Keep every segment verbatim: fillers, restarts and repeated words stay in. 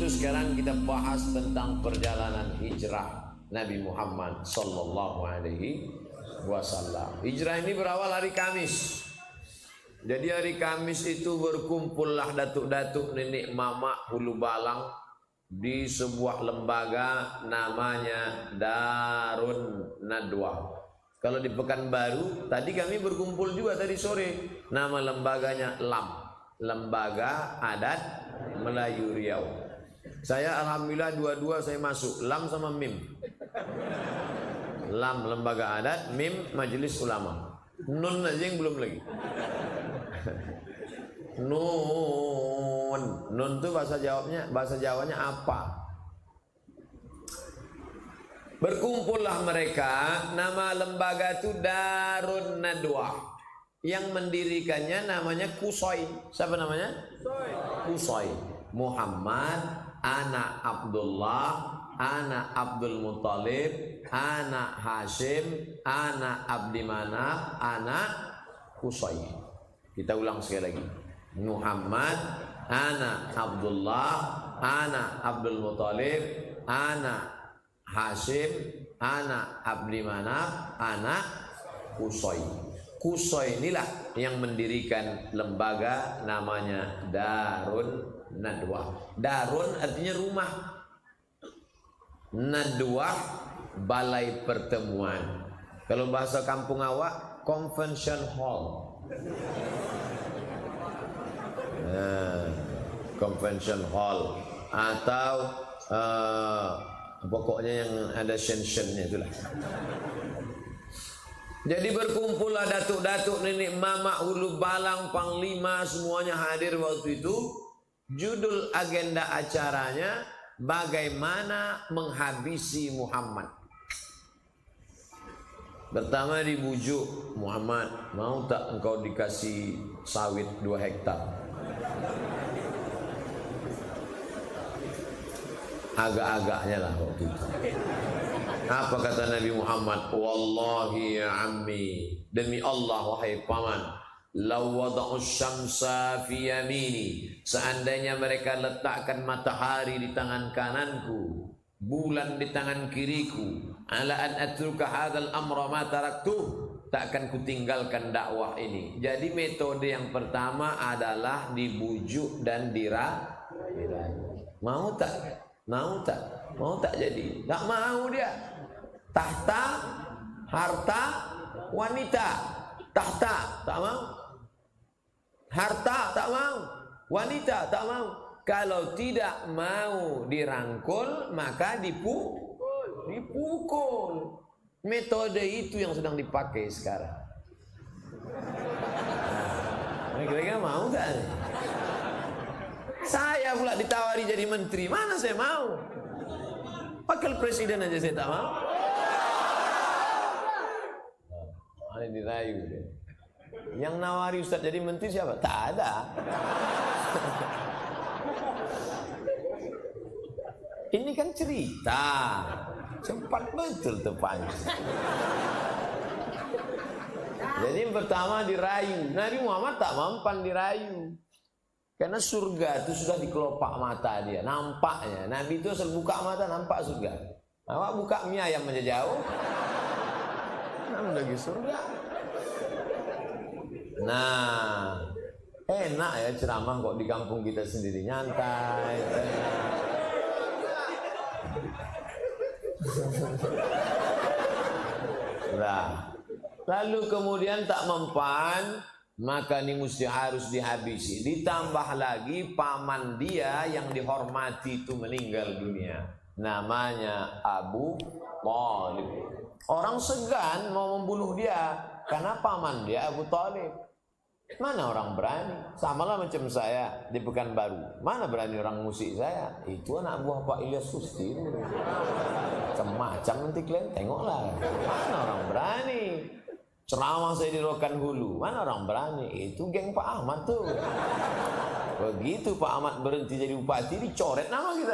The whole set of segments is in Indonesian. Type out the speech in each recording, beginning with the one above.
itu sekarang kita bahas tentang perjalanan hijrah Nabi Muhammad sallallahu alaihi wasallam. Hijrah ini berawal hari Kamis. Jadi hari Kamis itu berkumpullah datuk-datuk, nenek, mama, hulu balang di sebuah lembaga namanya Darun Nadwa. Kalau di Pekanbaru, tadi kami berkumpul juga tadi sore. Nama lembaganya L A M, Lembaga Adat Melayu Riau. Saya alhamdulillah dua-dua saya masuk, L A M sama M I M. L A M Lembaga Adat, M I M Majelis Ulama. Nun aja yang belum lagi. Nun, nun itu bahasa Jawanya, bahasa Jawanya apa? Berkumpullah mereka, nama lembaga itu Darun Nadwa. Yang mendirikannya namanya Kusoi. Siapa namanya? Kusoi. Muhammad, anak Abdullah, anak Abdul Muttalib, anak Hashim, anak Abdi Manaf, anak Kusoi. Kita ulang sekali lagi. Muhammad, anak Abdullah, anak Abdul Muttalib, anak Hashim, anak Abdi Manaf, anak Kusoi. Kusoi inilah yang mendirikan lembaga namanya Darun Nadwa. Darun artinya rumah, Nadwa balai pertemuan. Kalau bahasa kampung awak, convention hall. Nah, convention hall atau uh, pokoknya yang ada shen-shennya itulah. Jadi berkumpullah datuk-datuk, nenek, mama, hulu balang, panglima, semuanya hadir waktu itu. Judul agenda acaranya bagaimana menghabisi Muhammad. Pertama dibujuk, Muhammad, mau tak engkau dikasih sawit dua hektar? Agak-agaknya lah waktu itu. Apa kata Nabi Muhammad? Wallahi ya ammi, demi Allah wahai paman, law wada'u syamsa fi yamini, seandainya mereka letakkan matahari di tangan kananku, bulan di tangan kiriku, ala an atruka hadzal amra ma taraktuh, tak akan kutinggalkan dakwah ini. Jadi metode yang pertama adalah dibujuk dan dirayu. Mau tak? Mau tak? Mau tak jadi? Tak mau dia. Tahta, harta, wanita. Tahta, tak mau. Harta, tak mau. Wanita, tak mau. Kalau tidak mau dirangkul, maka dipukul. Dipukul. Metode itu yang sedang dipakai sekarang. Nah, kira-kira mau tak? Saya pula ditawari jadi menteri, mana saya mau? Wakil presiden aja saya tak mau. Ada dirayu deh. Yang nawari Ustaz jadi menteri siapa? Tak ada. Ini kan cerita. Cepat betul terpancing. Jadi yang pertama dirayu. Nabi Muhammad tak mampan dirayu. Karena surga itu sudah di kelopak mata dia, nampaknya. Nabi itu asal buka mata nampak surga. Awak buka mie ayam aja jauh, namun lagi surga. Nah, enak ya ceramah kok di kampung kita sendiri, nyantai. Nah, lalu kemudian tak mempan, maka ini mesti harus dihabisi. Ditambah lagi paman dia yang dihormati itu meninggal dunia. Namanya Abu Thalib. Orang segan mau membunuh dia karena paman dia Abu Thalib. Mana orang berani? Samalah macam saya di Pekanbaru. Mana berani orang musik saya? Itu anak buah Pak Ilyas Susti. Macam-macam nanti kalian tengoklah. Mana orang berani? Ceramah saya di Rokan Hulu, mana orang berani? Itu geng Pak Ahmad tuh. Begitu Pak Ahmad berhenti jadi bupati, dicoret nama kita.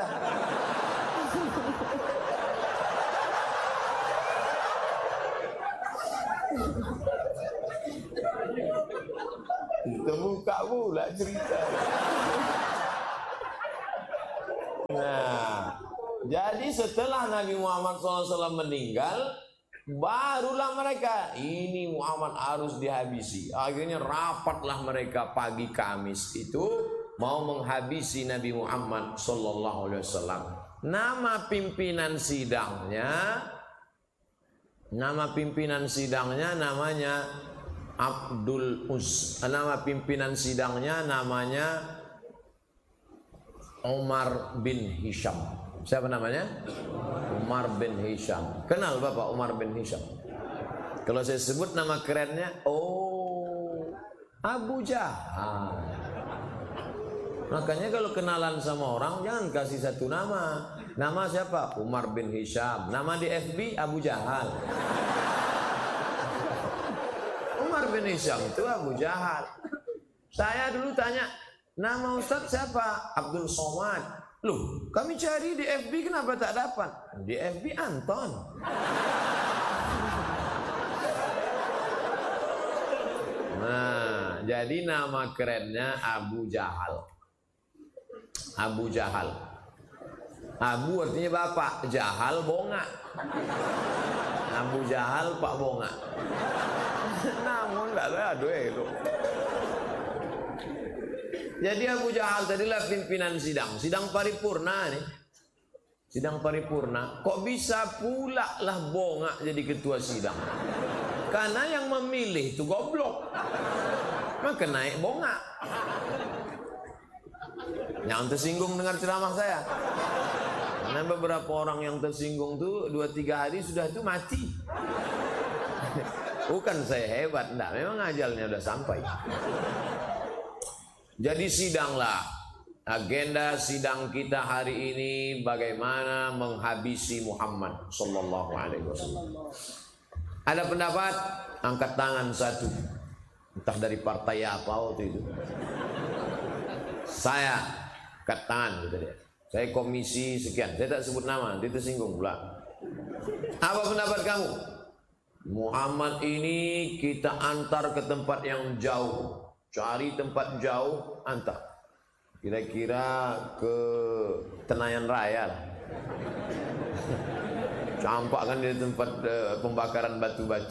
Kita buka pula cerita. Nah, jadi setelah Nabi Muhammad shallallahu alaihi wasallam meninggal, barulah mereka, ini Muhammad harus dihabisi. Akhirnya rapatlah mereka pagi Kamis itu mau menghabisi Nabi Muhammad shallallahu alaihi wasallam. Nama pimpinan sidangnya, nama pimpinan sidangnya namanya Abdul Uz. Nama pimpinan sidangnya namanya Umar bin Hisham. Siapa namanya? Umar bin Hisham. Kenal Bapak Umar bin Hisham? Kalau saya sebut nama kerennya, oh, Abu Jahal. Makanya kalau kenalan sama orang jangan kasih satu nama. Nama siapa? Umar bin Hisham. Nama di F B Abu Jahal. Umar bin Hisham itu Abu Jahal. Saya dulu tanya, nama Ustadz siapa? Abdul Somad. Loh, kami cari di F B kenapa tak dapat? Di F B Anton. Nah, jadi nama kerennya Abu Jahal. Abu Jahal. Abu artinya bapak, Jahal bonga. Abu Jahal Pak bonga. Namun enggak ada itu. Jadi Abu Jahal tadilah pimpinan sidang, sidang paripurna nih. Sidang paripurna, kok bisa pula lah bonga jadi ketua sidang? Karena yang memilih itu goblok. Maka naik bonga. Yang tersinggung dengar ceramah saya. Karena beberapa orang yang tersinggung tuh dua tiga hari sudah tuh mati. Bukan saya hebat, enggak, memang ajalnya udah sampai. Jadi sidanglah. Agenda sidang kita hari ini bagaimana menghabisi Muhammad sallallahu alaihi wasallam. Ada pendapat angkat tangan satu. Entah dari partai apa waktu itu. Saya angkat tangan gitu dia. Saya komisi sekian. Saya tak sebut nama, nanti tersinggung pula. Apa pendapat kamu? Muhammad ini kita antar ke tempat yang jauh. Cari tempat jauh, antar. Kira-kira ke Tenayan Raya lah. Campakkan di tempat uh, pembakaran batu-batu.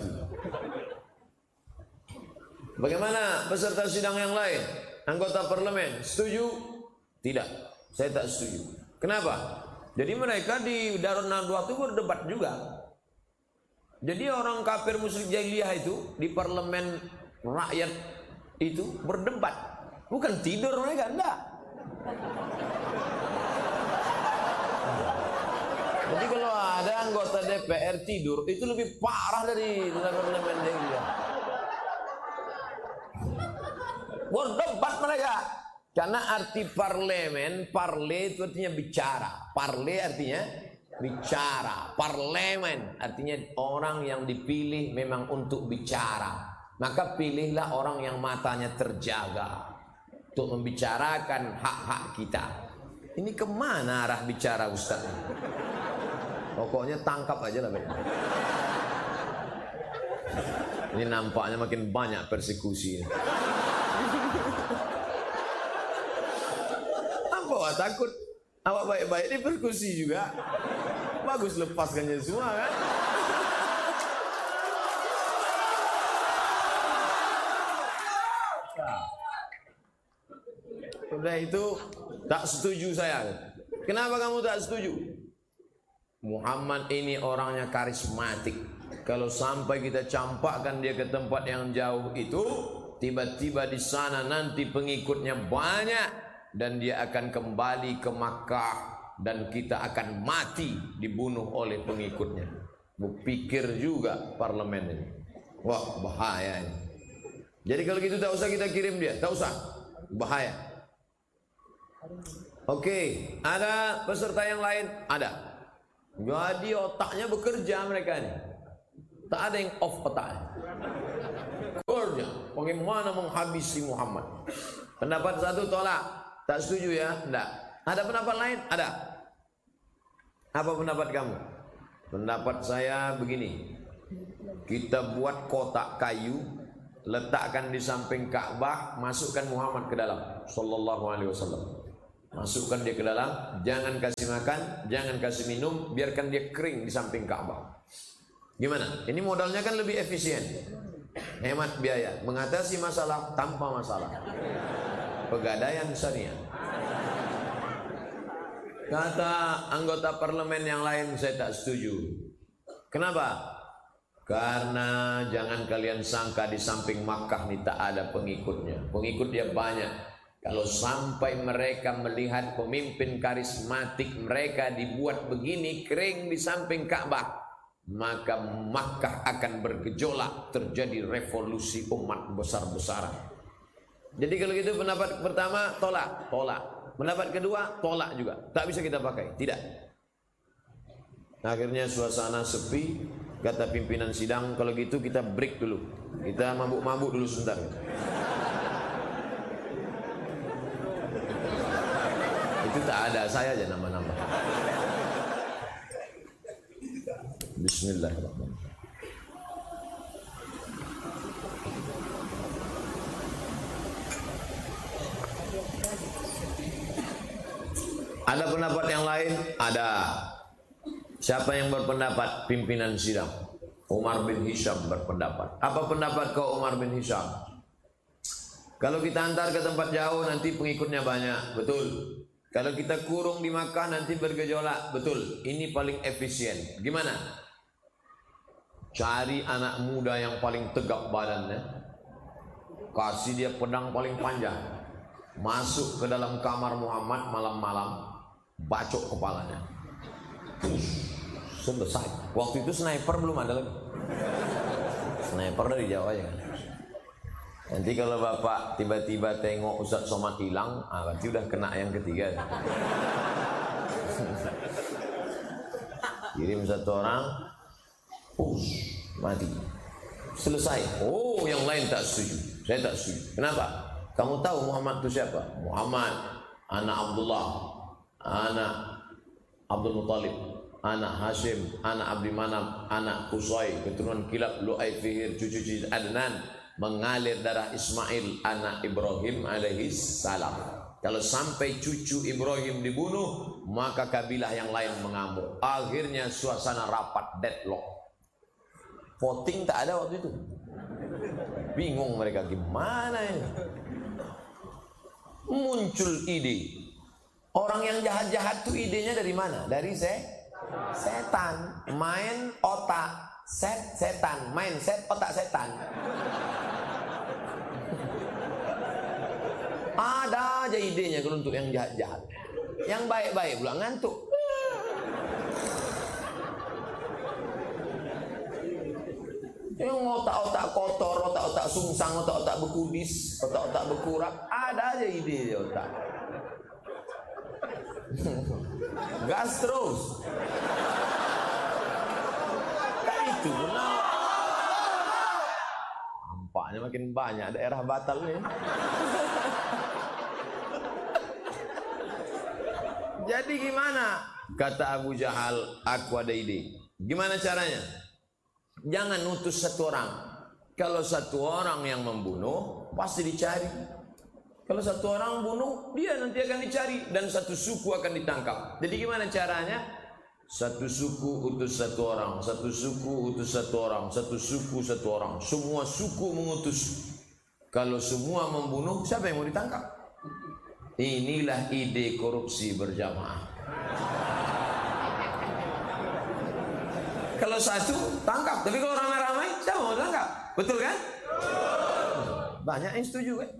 Bagaimana peserta sidang yang lain? Anggota parlemen, setuju? Tidak, saya tak setuju. Kenapa? Jadi mereka di Darun Nadwa itu berdebat juga. Jadi orang kafir musyrik jahiliyah itu di parlemen rakyat itu berdebat. Bukan tidur mereka, enggak. Jadi kalau ada anggota D P R tidur, itu lebih parah dari parlemen jahiliyah. Berdebat mereka. Karena arti parlemen, parle itu artinya bicara. Parle artinya bicara. Parlemen artinya orang yang dipilih memang untuk bicara. Maka pilihlah orang yang matanya terjaga untuk membicarakan hak-hak kita. Ini kemana arah bicara Ustaz? Pokoknya tangkap aja lah. Ini nampaknya makin banyak persekusi. Apa takut? Awak baik-baik ini persekusi juga. Bagus lepaskannya semua kan? Sudah itu tak setuju saya. Kenapa kamu tak setuju? Muhammad ini orangnya karismatik. Kalau sampai kita campakkan dia ke tempat yang jauh itu, tiba-tiba di sana nanti pengikutnya banyak dan dia akan kembali ke Makkah dan kita akan mati dibunuh oleh pengikutnya. Berpikir juga parlemen ini. Wah, bahaya ini. Jadi kalau gitu tak usah kita kirim dia, tak usah. Bahaya. Oke, ada peserta yang lain? Ada. Jadi otaknya bekerja mereka ini. Tak ada yang off otaknya. Kerja. Bagaimana menghabisi Muhammad? Pendapat satu tolak. Tak setuju ya? Tidak. Ada pendapat lain? Ada. Apa pendapat kamu? Pendapat saya begini. Kita buat kotak kayu, letakkan di samping Ka'bah, masukkan Muhammad ke dalam sallallahu alaihi wasallam. Masukkan dia ke dalam, jangan kasih makan, jangan kasih minum, biarkan dia kering di samping Ka'bah. Gimana? Ini modalnya kan lebih efisien, hemat biaya, mengatasi masalah tanpa masalah. Pegadaian syariah. Kata anggota parlemen yang lain, saya tak setuju. Kenapa? Karena jangan kalian sangka di samping Makkah ini tak ada pengikutnya. Pengikut dia banyak. Kalau sampai mereka melihat pemimpin karismatik mereka dibuat begini kering di samping Ka'bah, maka Makkah akan bergejolak, terjadi revolusi umat besar-besaran. Jadi kalau gitu pendapat pertama tolak, tolak. Pendapat kedua tolak juga, tak bisa kita pakai, tidak. Akhirnya suasana sepi. Kata pimpinan sidang, kalau gitu kita break dulu, kita mabuk-mabuk dulu sebentar. Itu tak ada, saya aja nambah-nambah. Bismillahirrahmanirrahim. Ada pendapat yang lain? Ada. Siapa yang berpendapat? Pimpinan sidang Umar bin Hisham berpendapat. Apa pendapat kau Umar bin Hisham? Kalau kita antar ke tempat jauh nanti pengikutnya banyak, betul. Kalau kita kurung di Makkah nanti bergejolak, betul. Ini paling efisien. Gimana? Cari anak muda yang paling tegap badannya, kasih dia pedang paling panjang, masuk ke dalam kamar Muhammad malam-malam, bacok kepalanya. Selesai. Waktu itu sniper belum ada lagi. Sniper dari Jawa ya. Nanti kalau bapak tiba-tiba tengok Ustaz Somad hilang, ah, berarti udah kena yang ketiga. Kirim satu orang, push, mati. Selesai. Oh, yang lain tak setuju. Saya tak setuju. Kenapa? Kamu tahu Muhammad itu siapa? Muhammad, anak Abdullah, anak Abdul Muttalib, anak Hashim, anak Abdi Manam, anak Qusay, keturunan Kilab, Lu'ay, Fihir, cucu-cucu Adnan, mengalir darah Ismail, anak Ibrahim alaihi salam. Kalau sampai cucu Ibrahim dibunuh, maka kabilah yang lain mengamuk. Akhirnya suasana rapat, deadlock. Voting tak ada waktu itu. Bingung mereka, gimana ini? Muncul ide. Orang yang jahat-jahat tuh idenya dari mana? Dari se setan. Main otak set setan, main set otak setan. Ada aja idenya kalau untuk yang jahat-jahat. Yang baik-baik pula ngantuk. Yang otak-otak kotor, otak-otak sungsang, otak-otak bekudis, otak-otak bekurak, ada aja ide di otak. Gas terus. Tak itu benar. Nampaknya makin banyak daerah batal nih. Jadi gimana? Kata Abu Jahal, aku ada ide. Gimana caranya? Jangan utus satu orang. Kalau satu orang yang membunuh, pasti dicari. Kalau satu orang bunuh, dia nanti akan dicari. Dan satu suku akan ditangkap. Jadi gimana caranya? Satu suku utus satu orang, satu suku utus satu orang, satu suku satu orang. Semua suku mengutus. Kalau semua membunuh, siapa yang mau ditangkap? Inilah ide korupsi berjamaah. Kalau satu tangkap, tapi kalau ramai-ramai siapa mau tangkap? Betul kan? Banyak yang setuju kan?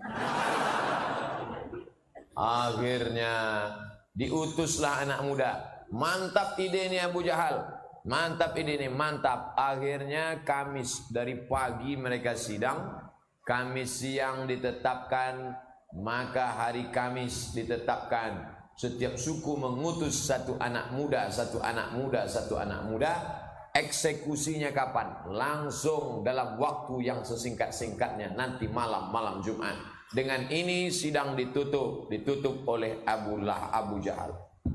Akhirnya diutuslah anak muda. Mantap ide ini Abu Jahal. Mantap ide ini, mantap. Akhirnya Kamis dari pagi mereka sidang, Kamis siang ditetapkan, maka hari Kamis ditetapkan. Setiap suku mengutus satu anak muda, satu anak muda, satu anak muda. Eksekusinya kapan? Langsung dalam waktu yang sesingkat-singkatnya, nanti malam, malam Jumat. Dengan ini sidang ditutup, ditutup oleh Abu Lah, Abu Jahal.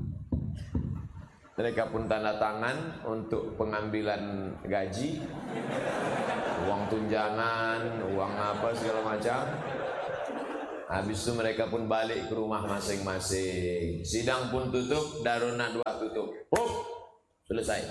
Mereka pun tanda tangan untuk pengambilan gaji, uang tunjangan, uang apa segala macam. Habis itu mereka pun balik ke rumah masing-masing. Sidang pun tutup, daruna dua tutup. Hup, selesai.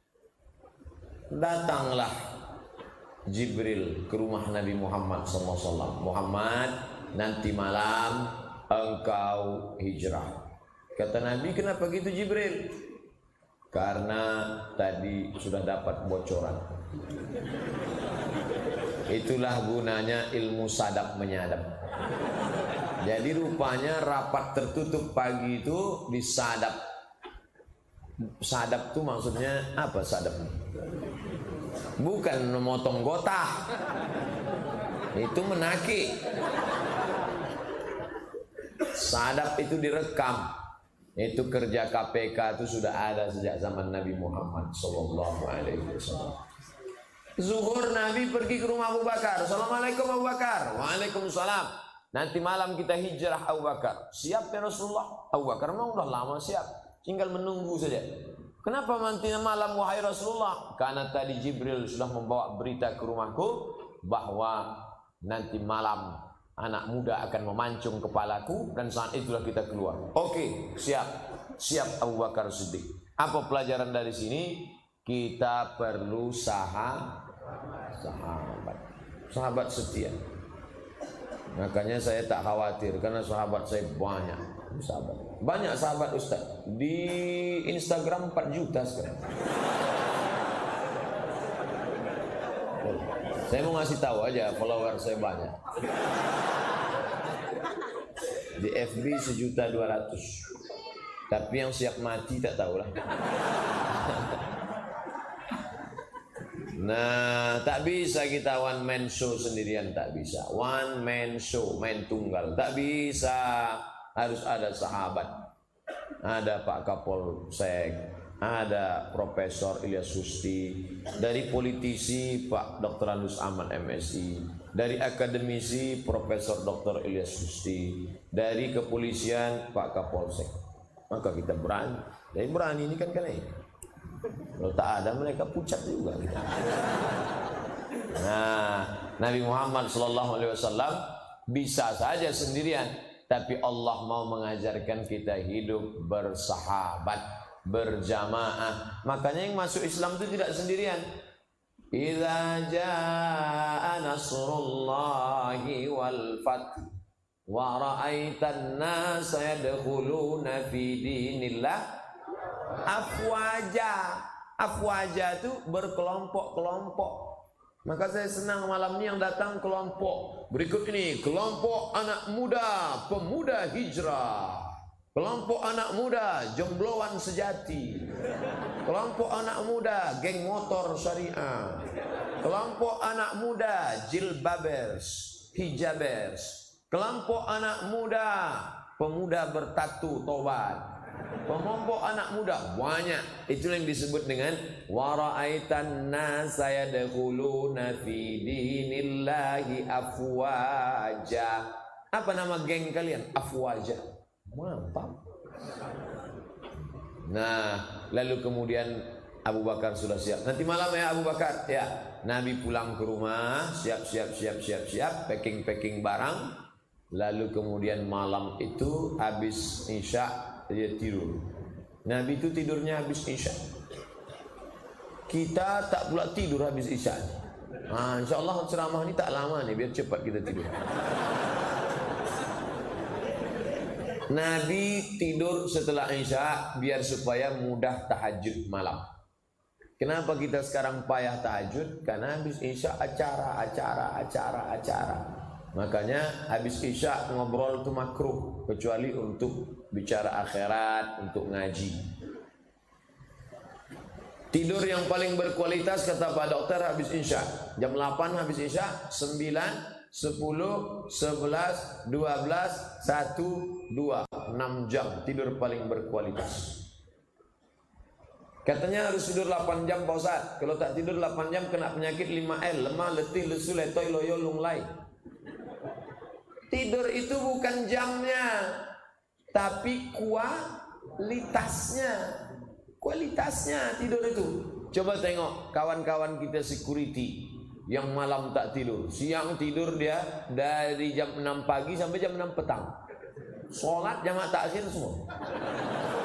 Datanglah Jibril ke rumah Nabi Muhammad sallallahu alaihi wasallam. Muhammad, nanti malam engkau hijrah. Kata Nabi, kenapa gitu Jibril? Karena tadi sudah dapat bocoran. Itulah gunanya ilmu sadap menyadap. Jadi rupanya rapat tertutup pagi itu disadap. Sadap itu maksudnya apa sadap? Bukan memotong gotah. Itu menaki. Sadap itu direkam. Itu kerja K P K itu sudah ada sejak zaman Nabi Muhammad sallallahu alaihi wasallam. Zuhur Nabi pergi ke rumah Abu Bakar. Assalamualaikum Abu Bakar. Waalaikumsalam. Nanti malam kita hijrah Abu Bakar. Siap ya Rasulullah? Abu Bakar memang udah lama siap, tinggal menunggu saja. Kenapa nanti malam wahai Rasulullah? Karena tadi Jibril sudah membawa berita ke rumahku bahwa nanti malam anak muda akan memancung kepalaku dan saat itulah kita keluar. Oke, siap. Siap Abu Bakar Siddiq. Apa pelajaran dari sini? Kita perlu sahabat. Sahabat. Sahabat setia. Makanya saya tak khawatir karena sahabat saya banyak. Sahabat. Banyak sahabat Ustaz. Di Instagram empat juta sekarang. Saya mau ngasih tahu aja follower saya banyak. Di F B sejuta dua ratus. Tapi yang siap mati tak tahulah. Nah, tak bisa kita one man show sendirian, tak bisa. One man show, main tunggal, tak bisa. Harus ada sahabat. Ada Pak Kapolsek, ada Profesor Ilyas Susti, dari politisi Pak Doktor Andus Ahmad M Si, dari akademisi Profesor Doktor Ilyas Susti, dari kepolisian Pak Kapolsek. Maka kita berani. Dan berani ini kan karena ini. Kalau tak ada mereka pucat juga kita. Nah, Nabi Muhammad sallallahu alaihi wasallam bisa saja sendirian, tapi Allah mau mengajarkan kita hidup bersahabat, berjamaah. Makanya yang masuk Islam itu tidak sendirian. Idza jaa nasrullahi wal fath wa ra'aitan nasa yadkhuluna fi dinillah afwaja. Afwaja itu berkelompok-kelompok. Maka saya senang malam ini yang datang kelompok. Berikut ini kelompok anak muda, pemuda hijrah. Kelompok anak muda, jombloan sejati. Kelompok anak muda, geng motor syariah. Kelompok anak muda, jilbabers, hijabers. Kelompok anak muda, pemuda bertatu tobat. Kelompok anak muda banyak. Itu yang disebut dengan wara'aitan nasa yadkhuluna fi dinillahi afwaja. Apa nama geng kalian? Afwaja. Mantap. Nah, lalu kemudian Abu Bakar sudah siap. Nanti malam ya Abu Bakar. Ya, Nabi pulang ke rumah, siap-siap siap-siap siap, packing-packing barang. Lalu kemudian malam itu habis Isya dia tidur. Nabi itu tidurnya habis Isya. Kita tak pula tidur habis Isya. Nah, insyaAllah ceramah ini tak lama nih, biar cepat kita tidur. Nabi tidur setelah Isya biar supaya mudah tahajud malam. Kenapa kita sekarang payah tahajud? Karena habis Isya acara, acara, acara, acara. Makanya habis Isya ngobrol itu makruh, kecuali untuk bicara akhirat, untuk ngaji. Tidur yang paling berkualitas kata Pak Dokter habis Isya. Jam delapan habis Isya, sembilan, sepuluh, sebelas, dua belas, satu, dua, enam jam tidur paling berkualitas. Katanya harus tidur delapan jam Pak Ustaz. Kalau tak tidur delapan jam kena penyakit lima L, lemah, letih, lesu, letoy, loyo, lunglai. Tidur itu bukan jamnya, tapi kualitasnya. Kualitasnya tidur itu. Coba tengok kawan-kawan kita security. yang malam tak tidur. Siang tidur dia dari jam enam pagi sampai jam enam petang. Sholat jamaah taksir semua.